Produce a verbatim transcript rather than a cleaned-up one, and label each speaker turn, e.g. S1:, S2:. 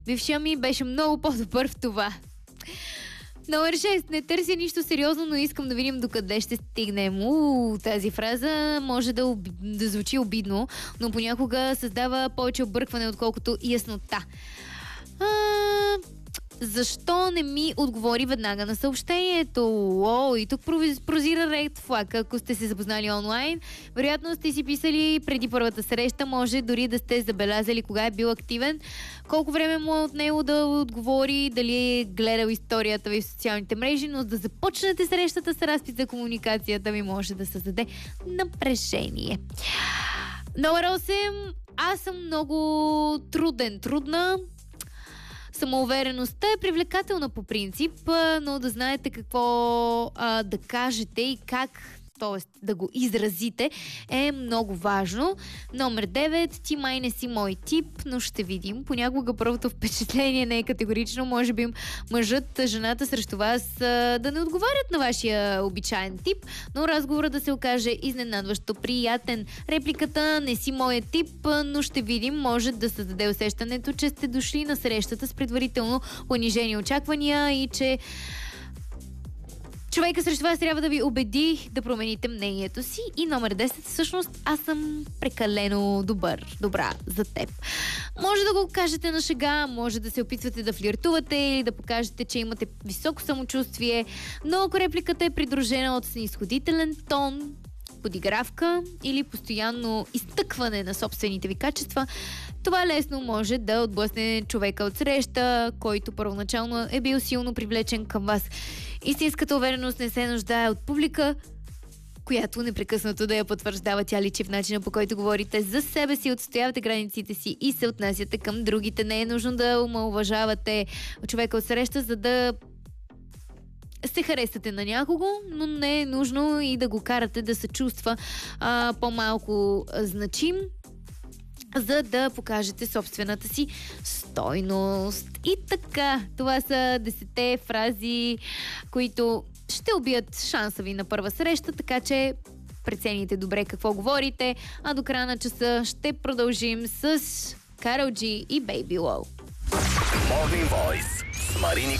S1: Бившия ми беше много по-добър в това. Номер шест. Не търся нищо сериозно, но искам да видим докъде ще стигнем. У, тази фраза може да, об... да звучи обидно, но понякога създава повече объркване, отколкото яснота. А... Защо не ми отговори веднага на съобщението? О, и тук прозира ред флаг. Ако сте се запознали онлайн, вероятно сте си писали преди първата среща, може дори да сте забелязали кога е бил активен, колко време му е от него да отговори, дали е гледал историята ви в социалните мрежи, но да започнете срещата с разпит за комуникацията ви може да създаде напрежение. Номер осем. Аз съм много труден, трудна. Самоувереността е привлекателна по принцип, но да знаете какво а, да кажете и как, т.е. да го изразите, е много важно. Номер девет. Ти май не си мой тип, но ще видим. Понякога първото впечатление не е категорично. Може би мъжът, жената срещу вас а, да не отговарят на вашия обичаен тип, но разговорът да се окаже изненадващо приятен. Репликата не си моя тип, но ще видим може да създаде усещането, че сте дошли на срещата с предварително понижени очаквания и че човека срещу вас трябва да ви убеди да промените мнението си. И номер десет. Всъщност, аз съм прекалено добър, добра за теб. Може да го кажете на шега, може да се опитвате да флиртувате или да покажете, че имате високо самочувствие, но ако репликата е придружена от снисходителен тон, подигравка или постоянно изтъкване на собствените ви качества, това лесно може да отблъсне човека от среща, който първоначално е бил силно привлечен към вас. Истинската увереност не се нуждае от публика, която непрекъснато да я потвърждава. Тя личи в начина, по който говорите за себе си, отстоявате границите си и се отнасяте към другите. Не е нужно да омаловажавате човека от среща, за да се харесате на някого, но не е нужно и да го карате да се чувства а, по-малко значим, за да покажете собствената си стойност. И така, това са десетте фрази, които ще убият шанса ви на първа среща, така че прецените добре какво говорите, а до края на часа ще продължим с Карол Джи и Baby Low.
S2: Morning Voice с Марини